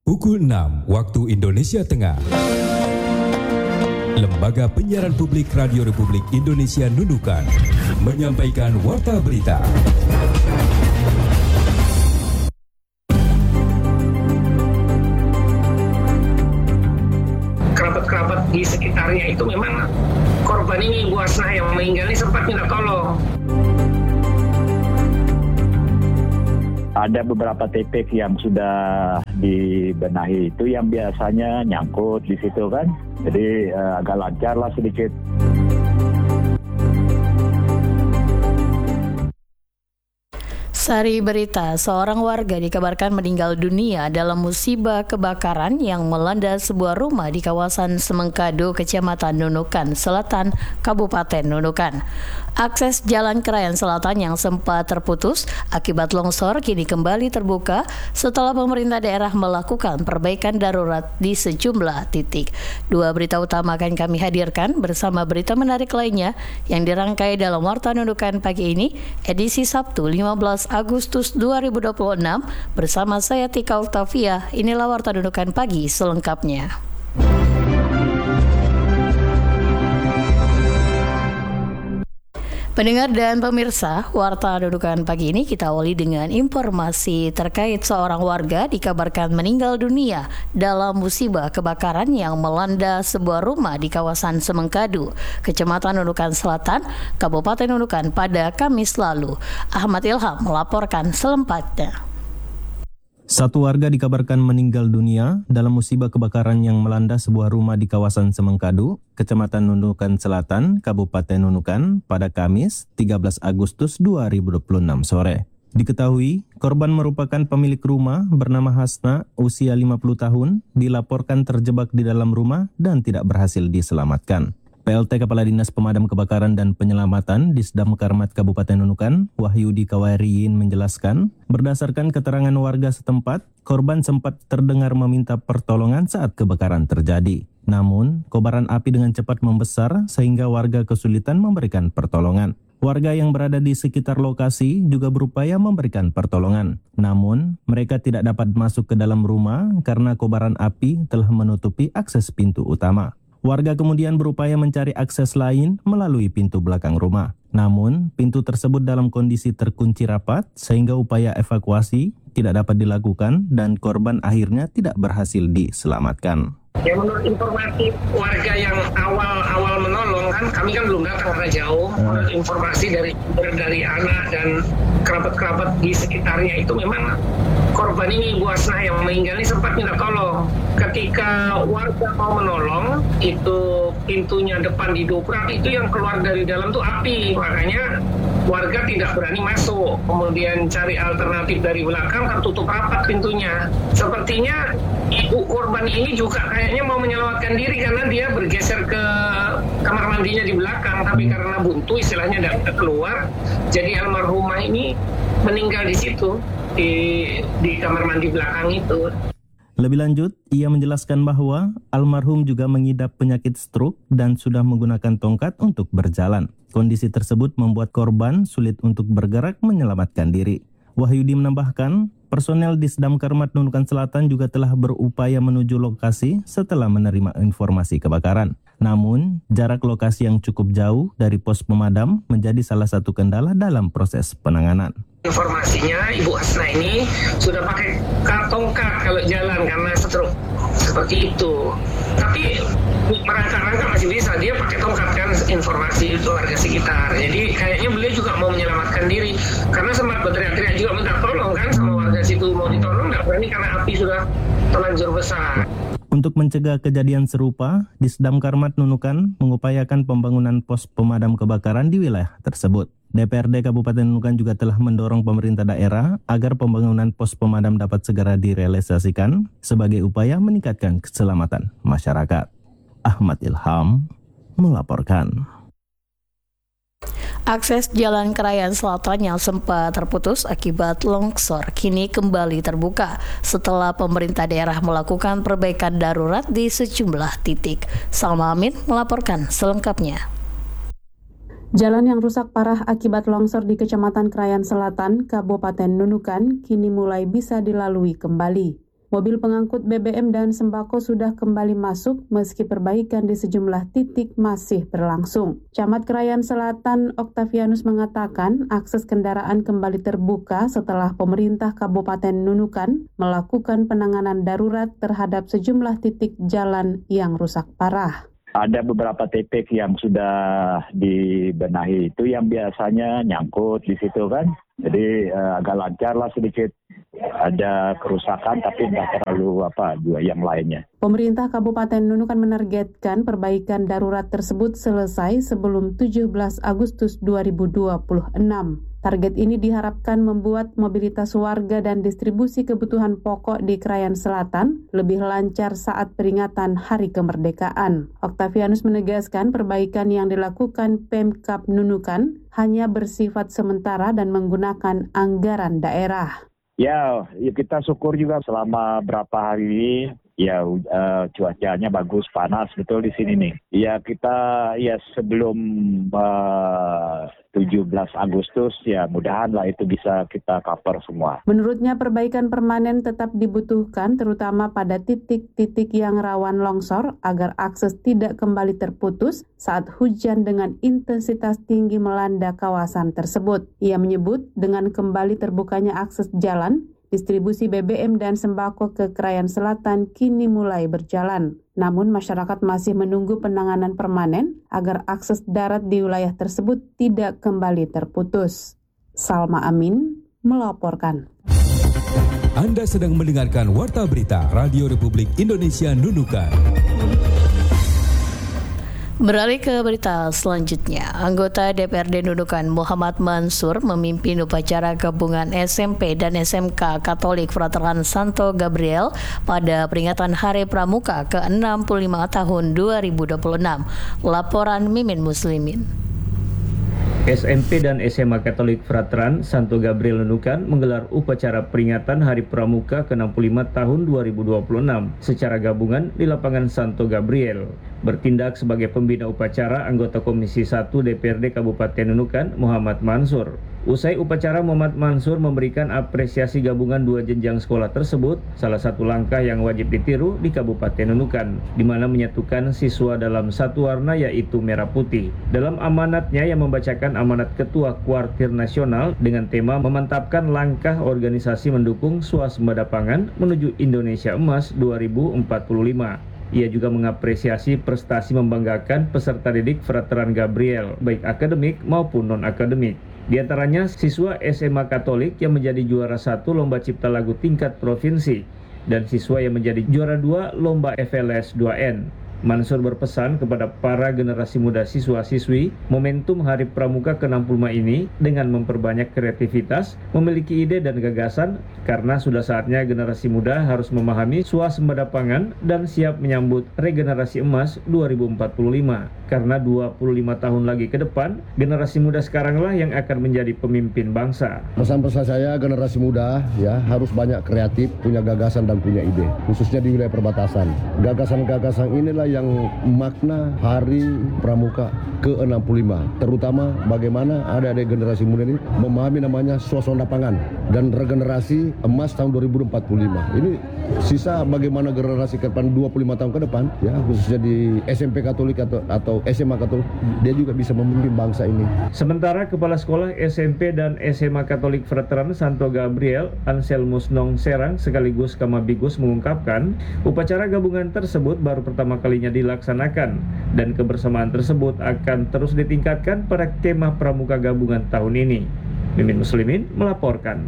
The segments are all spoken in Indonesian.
Pukul 6 waktu Indonesia Tengah. Lembaga Penyiaran Publik Radio Republik Indonesia Nunukan menyampaikan warta berita. Kerabat-kerabat di sekitarnya itu memang korban ini, Bu Hasnah yang meninggal ini sempat minta tolong. Ada beberapa titik yang sudah dibenahi itu yang biasanya nyangkut di situ kan, jadi agak lancar lah sedikit. Sari berita, seorang warga dikabarkan meninggal dunia dalam musibah kebakaran yang melanda sebuah rumah di kawasan Semengkadu, Kecamatan Nunukan Selatan, Kabupaten Nunukan. Akses jalan Krayan Selatan yang sempat terputus akibat longsor kini kembali terbuka setelah pemerintah daerah melakukan perbaikan darurat di sejumlah titik. Dua berita utama akan kami hadirkan bersama berita menarik lainnya yang dirangkai dalam Warta Nunukan pagi ini, edisi Sabtu 15 Agustus 2026 bersama saya Tika Octavia. Inilah Warta Nunukan pagi selengkapnya. Pendengar dan pemirsa, Warta Nunukan pagi ini kita awali dengan informasi terkait seorang warga dikabarkan meninggal dunia dalam musibah kebakaran yang melanda sebuah rumah di kawasan Semengkadu, Kecamatan Nunukan Selatan, Kabupaten Nunukan pada Kamis lalu. Ahmad Ilham melaporkan selengkapnya. Satu warga dikabarkan meninggal dunia dalam musibah kebakaran yang melanda sebuah rumah di kawasan Semengkadu, Kecamatan Nunukan Selatan, Kabupaten Nunukan pada Kamis 13 Agustus 2026 sore. Diketahui, korban merupakan pemilik rumah bernama Hasna, usia 50 tahun, dilaporkan terjebak di dalam rumah dan tidak berhasil diselamatkan. PLT Kepala Dinas Pemadam Kebakaran dan Penyelamatan Disdamkarmat Kabupaten Nunukan, Wahyudi Kawariyin menjelaskan, berdasarkan keterangan warga setempat, korban sempat terdengar meminta pertolongan saat kebakaran terjadi. Namun, kobaran api dengan cepat membesar sehingga warga kesulitan memberikan pertolongan. Warga yang berada di sekitar lokasi juga berupaya memberikan pertolongan. Namun, mereka tidak dapat masuk ke dalam rumah karena kobaran api telah menutupi akses pintu utama. Warga kemudian berupaya mencari akses lain melalui pintu belakang rumah. Namun, pintu tersebut dalam kondisi terkunci rapat sehingga upaya evakuasi tidak dapat dilakukan dan korban akhirnya tidak berhasil diselamatkan. Ya, menurut informasi warga yang awal menolong kan, kami kan belum datang karena jauh. Menurut informasi dari anak dan kerabat-kerabat di sekitarnya itu memang korban ini, Bu Hasnah yang meninggal ini sempat minta tolong. Ketika warga mau menolong, itu pintunya depan didobrak, itu yang keluar dari dalam tuh api. Makanya warga tidak berani masuk. Kemudian cari alternatif dari belakang, tertutup rapat pintunya. Sepertinya ibu korban ini juga kayaknya mau menyelamatkan diri karena dia bergeser ke kamar mandinya di belakang. Tapi karena buntu istilahnya tidak keluar, jadi almarhumah ini meninggal di situ, di kamar mandi belakang itu. Lebih lanjut, ia menjelaskan bahwa almarhum juga mengidap penyakit stroke dan sudah menggunakan tongkat untuk berjalan. Kondisi tersebut membuat korban sulit untuk bergerak menyelamatkan diri. Wahyudi menambahkan, personel Disdamkarmat Nunukan Selatan juga telah berupaya menuju lokasi setelah menerima informasi kebakaran. Namun, jarak lokasi yang cukup jauh dari pos pemadam menjadi salah satu kendala dalam proses penanganan. Informasinya Ibu Hasna ini sudah pakai tongkat kalau jalan karena stroke seperti itu. Tapi merangkak-rangkak masih bisa, dia pakai tongkat kan, informasi itu warga sekitar. Jadi kayaknya beliau juga mau menyelamatkan diri karena sempat berteriak-teriak juga minta tolong kan sama warga situ, mau ditolong nggak berani karena api sudah terlanjur besar. Untuk mencegah kejadian serupa, Disdamkarmat Nunukan mengupayakan pembangunan pos pemadam kebakaran di wilayah tersebut. DPRD Kabupaten Nunukan juga telah mendorong pemerintah daerah agar pembangunan pos pemadam dapat segera direalisasikan sebagai upaya meningkatkan keselamatan masyarakat. Ahmad Ilham melaporkan. Akses jalan Krayan Selatan yang sempat terputus akibat longsor kini kembali terbuka setelah pemerintah daerah melakukan perbaikan darurat di sejumlah titik. Salma Amin melaporkan selengkapnya. Jalan yang rusak parah akibat longsor di Kecamatan Krayan Selatan, Kabupaten Nunukan, kini mulai bisa dilalui kembali. Mobil pengangkut BBM dan sembako sudah kembali masuk meski perbaikan di sejumlah titik masih berlangsung. Camat Krayan Selatan Oktavianus mengatakan akses kendaraan kembali terbuka setelah pemerintah Kabupaten Nunukan melakukan penanganan darurat terhadap sejumlah titik jalan yang rusak parah. Ada beberapa titik yang sudah dibenahi itu yang biasanya nyangkut di situ kan. Jadi agak lancar lah sedikit. Ada kerusakan tapi tidak terlalu juga yang lainnya. Pemerintah Kabupaten Nunukan menargetkan perbaikan darurat tersebut selesai sebelum 17 Agustus 2026. Target ini diharapkan membuat mobilitas warga dan distribusi kebutuhan pokok di Krayan Selatan lebih lancar saat peringatan Hari Kemerdekaan. Oktavianus menegaskan perbaikan yang dilakukan Pemkab Nunukan hanya bersifat sementara dan menggunakan anggaran daerah. Ya, kita syukur juga selama berapa hari ini ya cuacanya bagus, panas betul di sini nih. Ya kita sebelum 17 Agustus ya mudahan lah itu bisa kita cover semua. Menurutnya perbaikan permanen tetap dibutuhkan terutama pada titik-titik yang rawan longsor agar akses tidak kembali terputus saat hujan dengan intensitas tinggi melanda kawasan tersebut. Ia menyebut dengan kembali terbukanya akses jalan, distribusi BBM dan sembako ke Krayan Selatan kini mulai berjalan. Namun masyarakat masih menunggu penanganan permanen agar akses darat di wilayah tersebut tidak kembali terputus. Salma Amin melaporkan. Anda sedang mendengarkan Warta Berita Radio Republik Indonesia Nunukan. Beralih ke berita selanjutnya, anggota DPRD Nunukan Muhammad Mansur memimpin upacara gabungan SMP dan SMK Katolik Frateran Santo Gabriel pada peringatan Hari Pramuka ke-65 tahun 2026. Laporan Mimin Muslimin. SMP dan SMA Katolik Frateran Santo Gabriel Nunukan menggelar upacara peringatan Hari Pramuka ke-65 tahun 2026 secara gabungan di lapangan Santo Gabriel. Bertindak sebagai pembina upacara anggota Komisi 1 DPRD Kabupaten Nunukan Muhammad Mansur. Usai upacara, Muhammad Mansur memberikan apresiasi gabungan 2 jenjang sekolah tersebut, salah satu langkah yang wajib ditiru di Kabupaten Nunukan, di mana menyatukan siswa dalam satu warna yaitu merah putih. Dalam amanatnya yang membacakan amanat Ketua Kuartir Nasional dengan tema memantapkan langkah organisasi mendukung swasembada pangan menuju Indonesia Emas 2045. Ia juga mengapresiasi prestasi membanggakan peserta didik Frateran Gabriel, baik akademik maupun non-akademik. Di antaranya siswa SMA Katolik yang menjadi juara 1 Lomba Cipta Lagu tingkat provinsi dan siswa yang menjadi juara 2 Lomba FLS 2N. Mansur berpesan kepada para generasi muda siswa-siswi momentum Hari Pramuka ke-65 ini dengan memperbanyak kreativitas, memiliki ide dan gagasan karena sudah saatnya generasi muda harus memahami swasembada pangan dan siap menyambut regenerasi emas 2045. Karena 25 tahun lagi ke depan, generasi muda sekaranglah yang akan menjadi pemimpin bangsa. Pesan-pesan saya generasi muda ya harus banyak kreatif, punya gagasan dan punya ide, khususnya di wilayah perbatasan. Gagasan-gagasan inilah yang makna Hari Pramuka ke-65, terutama bagaimana ada generasi muda ini memahami namanya swasembada pangan dan regenerasi emas tahun 2045. Ini sisa bagaimana generasi ke depan 25 tahun ke depan ya, khususnya di SMP Katolik atau SMA Katolik, dia juga bisa memimpin bangsa ini. Sementara Kepala Sekolah SMP dan SMA Katolik Frateran Santo Gabriel Anselmus Nong Serang sekaligus Kamabigus mengungkapkan upacara gabungan tersebut baru pertama kalinya dilaksanakan dan kebersamaan tersebut akan terus ditingkatkan pada tema Pramuka Gabungan tahun ini. Mimin Muslimin melaporkan.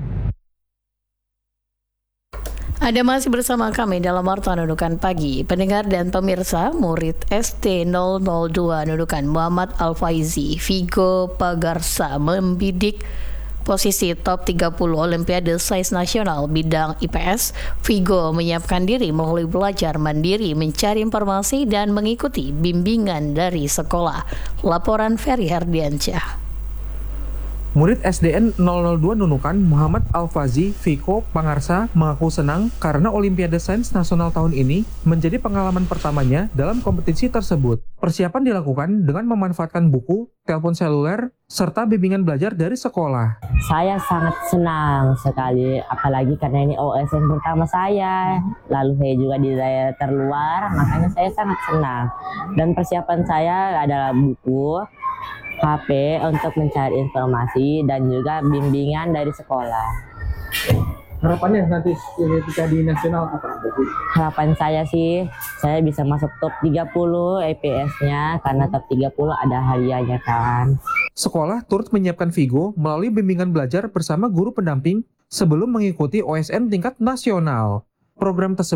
Anda masih bersama kami dalam Warta Nunukan Pagi. Pendengar dan pemirsa, murid ST002 Nunukan Muhammad Al-Faizi Vigo Pagarsa membidik posisi top 30 Olimpiade Sains Nasional bidang IPS. Vigo menyiapkan diri melalui belajar mandiri, mencari informasi dan mengikuti bimbingan dari sekolah. Laporan Ferry Herdiansyah. Murid SDN 002 Nunukan, Muhammad Al-Fazi Viko Pangarsa mengaku senang karena Olimpiade Sains Nasional tahun ini menjadi pengalaman pertamanya dalam kompetisi tersebut. Persiapan dilakukan dengan memanfaatkan buku, telepon seluler, serta bimbingan belajar dari sekolah. Saya sangat senang sekali, apalagi karena ini OSN pertama saya. Lalu saya juga di daerah terluar, makanya saya sangat senang. Dan persiapan saya adalah buku, HP untuk mencari informasi dan juga bimbingan dari sekolah. Harapannya nanti ketika di nasional apa? Harapan saya sih, saya bisa masuk top 30 EPS-nya karena top 30 ada hadiahnya kan. Sekolah turut menyiapkan Vigo melalui bimbingan belajar bersama guru pendamping sebelum mengikuti OSN tingkat nasional. Program tersebut